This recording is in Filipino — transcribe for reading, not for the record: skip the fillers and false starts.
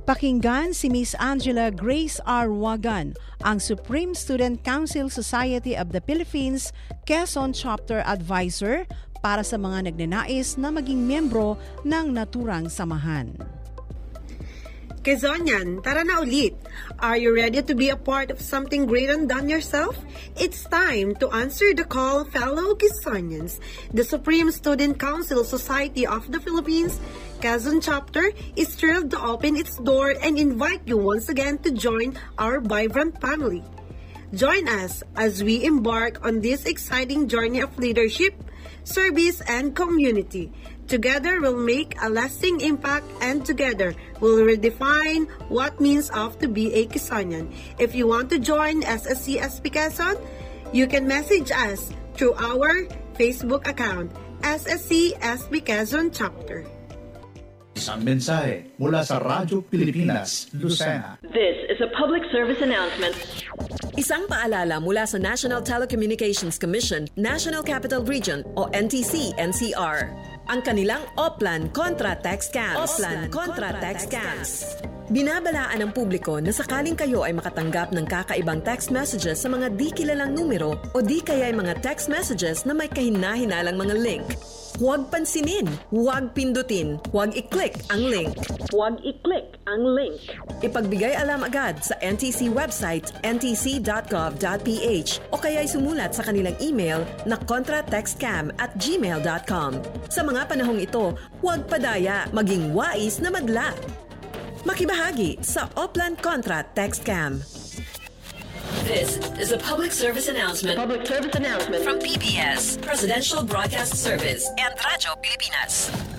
Pakinggan si Miss Angela Grace R. Wagan, ang Supreme Student Council Society of the Philippines Quezon Chapter Advisor para sa mga nagnanais na maging miyembro ng naturang samahan. Quezonian, tara na ulit! Are you ready to be a part of something greater than yourself? It's time to answer the call, fellow Quezonians. The Supreme Student Council Society of the Philippines Quezon Chapter is thrilled to open its door and invite you once again to join our vibrant family. Join us as we embark on this exciting journey of leadership, service, and community. Together we'll make a lasting impact, and together we'll redefine what means of to be a Quezonian. If you want to join SSC-SB Quezon, you can message us through our Facebook account, SSC-SB Quezon Chapter. Isang mensahe mula sa Radyo Pilipinas, Lucena. This is a public service announcement. Isang paalala mula sa National Telecommunications Commission, National Capital Region o NTC-NCR. Ang kanilang Oplan Contra Text Scams. Oplan Contra Text Scams. Binabalaan ng publiko na sakaling kayo ay makatanggap ng kakaibang text messages sa mga di kilalang numero o di kaya ay mga text messages na may kahina-hinalang mga link. Huwag pansinin, huwag pindutin, huwag i-click ang link. Huwag i-click ang link. Ipagbigay alam agad sa NTC website ntc.gov.ph o kaya'y sumulat sa kanilang email na contratextcam@gmail.com. Sa mga panahong ito, huwag padaya, maging wais na madla. Makibahagi sa Oplan Contra Text Scam. This is a public service announcement. Public service announcement From PBS, Presidential Broadcast Service and Radyo Pilipinas.